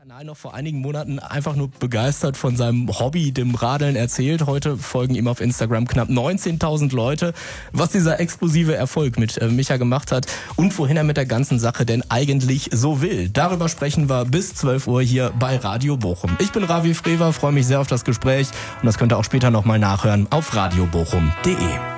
Kanal noch vor einigen Monaten einfach nur begeistert von seinem Hobby, dem Radeln, erzählt. Heute folgen ihm auf Instagram knapp 19.000 Leute. Was dieser explosive Erfolg mit Micha gemacht hat und wohin er mit der ganzen Sache denn eigentlich so will. Darüber sprechen wir bis 12 Uhr hier bei Radio Bochum. Ich bin Ravi Frewer, freue mich sehr auf das Gespräch und das könnt ihr auch später nochmal nachhören auf radiobochum.de.